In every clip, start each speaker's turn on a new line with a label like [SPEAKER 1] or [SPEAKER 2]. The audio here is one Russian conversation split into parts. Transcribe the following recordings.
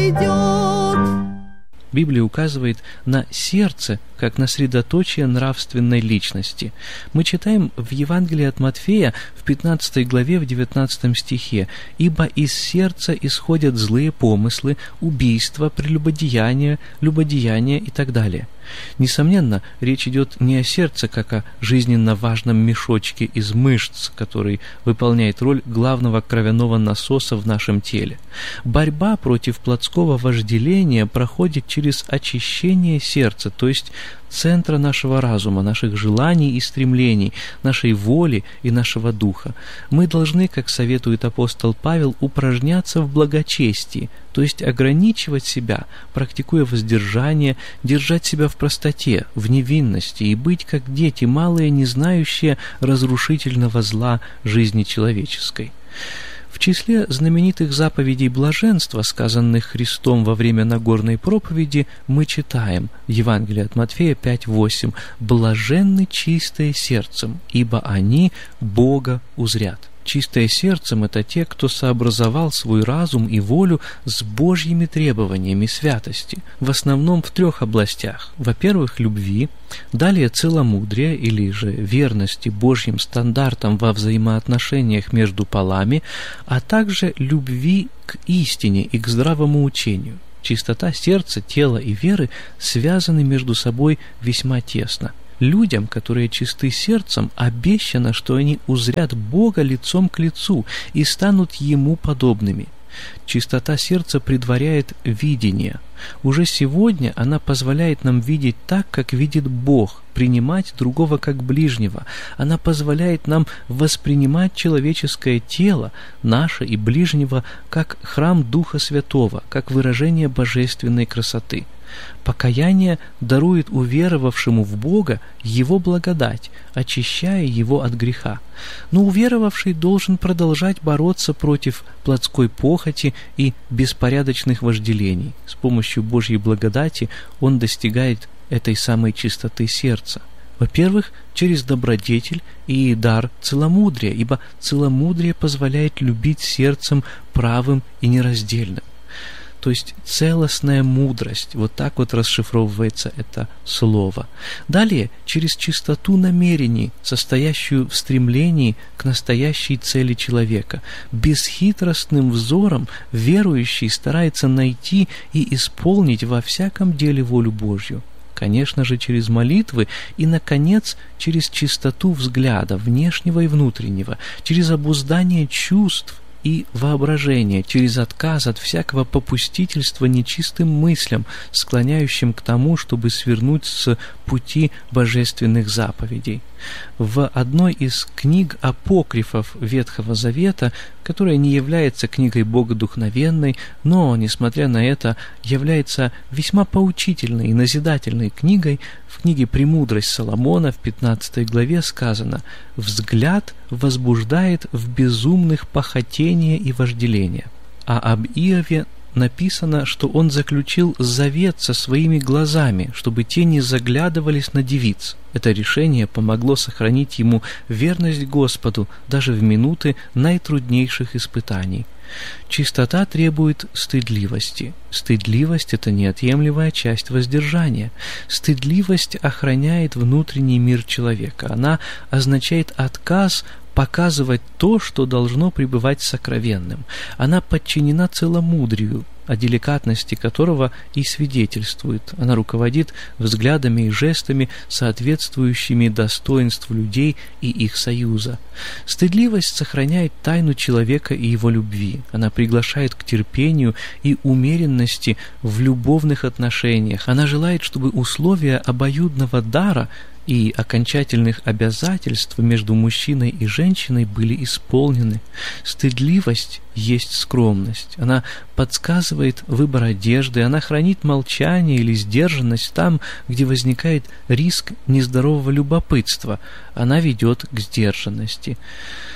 [SPEAKER 1] Библия указывает на сердце, как на средоточие нравственной личности. Мы читаем в Евангелии от Матфея в 15 главе, в 19 стихе: «Ибо из сердца исходят злые помыслы, убийства, прелюбодеяния, любодеяния» и так далее. Несомненно, речь идет не о сердце, как о жизненно важном мешочке из мышц, который выполняет роль главного кровяного насоса в нашем теле. Борьба против плотского вожделения проходит через очищение сердца, то есть центра нашего разума, наших желаний и стремлений, нашей воли и нашего духа. Мы должны, как советует апостол Павел, упражняться в благочестии, то есть ограничивать себя, практикуя воздержание, держать себя в простоте, в невинности и быть как дети малые, не знающие разрушительного зла жизни человеческой. В числе знаменитых заповедей блаженства, сказанных Христом во время Нагорной проповеди, мы читаем в Евангелии от Матфея 5:8: «Блаженны чистые сердцем, ибо они Бога узрят». Чистые сердцем — это те, кто сообразовал свой разум и волю с Божьими требованиями святости, в основном в 3 областях. Во-первых, любви, далее целомудрия или же верности Божьим стандартам во взаимоотношениях между полами, а также любви к истине и к здравому учению. Чистота сердца, тела и веры связаны между собой весьма тесно. Людям, которые чисты сердцем, обещано, что они узрят Бога лицом к лицу и станут Ему подобными. Чистота сердца предваряет видение. Уже сегодня она позволяет нам видеть так, как видит Бог, принимать другого как ближнего. Она позволяет нам воспринимать человеческое тело, наше и ближнего, как храм Духа Святого, как выражение божественной красоты. Покаяние дарует уверовавшему в Бога Его благодать, очищая его от греха. Но уверовавший должен продолжать бороться против плотской похоти и беспорядочных вожделений. С помощью Божьей благодати он достигает этой самой чистоты сердца. Во-первых, через добродетель и дар целомудрия, ибо целомудрие позволяет любить сердцем правым и нераздельным. То есть целостная мудрость, вот так вот расшифровывается это слово. Далее, через чистоту намерений, состоящую в стремлении к настоящей цели человека. Бесхитростным взором верующий старается найти и исполнить во всяком деле волю Божью. Конечно же, через молитвы и, наконец, через чистоту взгляда, внешнего и внутреннего, через обуздание чувств и воображение, через отказ от всякого попустительства нечистым мыслям, склоняющим к тому, чтобы свернуть с пути божественных заповедей. В одной из книг апокрифов Ветхого Завета, которая не является книгой богодухновенной, но, несмотря на это, является весьма поучительной и назидательной книгой, в книге «Премудрость Соломона» в 15 главе сказано: «Взгляд возбуждает в безумных похотение и вожделение». А об Иове написано, что он заключил завет со своими глазами, чтобы те не заглядывались на девиц. Это решение помогло сохранить ему верность Господу даже в минуты наитруднейших испытаний. Чистота требует стыдливости. Стыдливость — это неотъемлемая часть воздержания. Стыдливость охраняет внутренний мир человека. Она означает отказ показывать то, что должно пребывать сокровенным. Она подчинена целомудрию, о деликатности которого и свидетельствует. Она руководит взглядами и жестами, соответствующими достоинству людей и их союза. Стыдливость сохраняет тайну человека и его любви. Она приглашает к терпению и умеренности в любовных отношениях. Она желает, чтобы условия обоюдного дара и окончательных обязательств между мужчиной и женщиной были исполнены. Стыдливость есть скромность. Она подсказывает выбор одежды, она хранит молчание или сдержанность там, где возникает риск нездорового любопытства. Она ведет к сдержанности.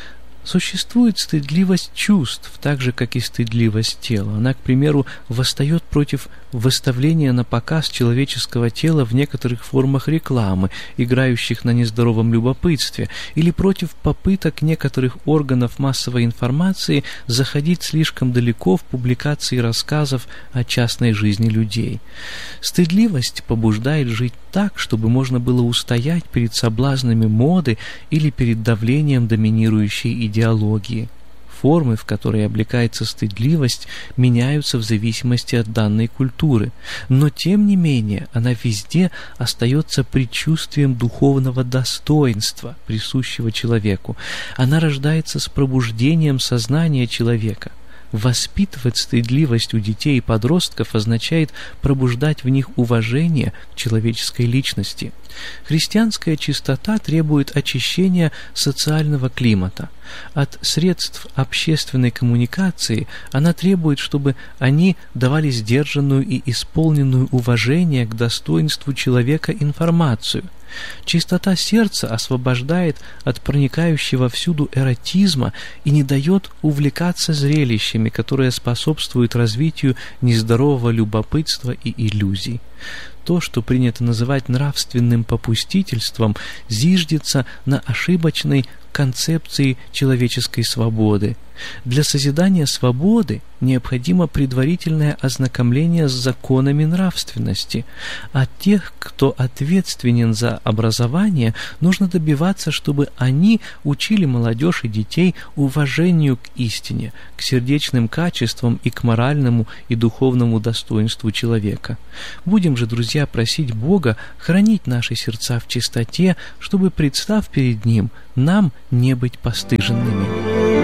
[SPEAKER 1] Существует стыдливость чувств, так же, как и стыдливость тела. Она, к примеру, восстает против выставления на показ человеческого тела в некоторых формах рекламы, играющих на нездоровом любопытстве, или против попыток некоторых органов массовой информации заходить слишком далеко в публикации рассказов о частной жизни людей. Стыдливость побуждает жить так, чтобы можно было устоять перед соблазнами моды или перед давлением доминирующей идеологии. Формы, в которые облекается стыдливость, меняются в зависимости от данной культуры, но тем не менее она везде остается предчувствием духовного достоинства, присущего человеку. Она рождается с пробуждением сознания человека. Воспитывать стыдливость у детей и подростков означает пробуждать в них уважение к человеческой личности. Христианская чистота требует очищения социального климата. От средств общественной коммуникации она требует, чтобы они давали сдержанную и исполненную уважение к достоинству человека информацию. Чистота сердца освобождает от проникающего всюду эротизма и не дает увлекаться зрелищами, которые способствуют развитию нездорового любопытства и иллюзий. То, что принято называть нравственным попустительством, зиждется на ошибочной концепции человеческой свободы. Для созидания свободы необходимо предварительное ознакомление с законами нравственности. От тех, кто ответственен за образование, нужно добиваться, чтобы они учили молодежь и детей уважению к истине, к сердечным качествам и к моральному и духовному достоинству человека. Будем же, друзья, просить Бога хранить наши сердца в чистоте, чтобы, представ перед Ним, нам не быть постыженными.